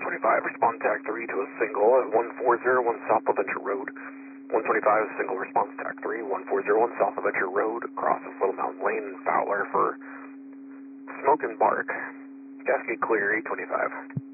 125, respond tag 3 to a single at 1401 South Adventure Road. 125, single response tag 3, 1401 South Adventure Road, crosses Little Mountain Lane and Fowler for Smoke and Bark. Cascade clear, 825.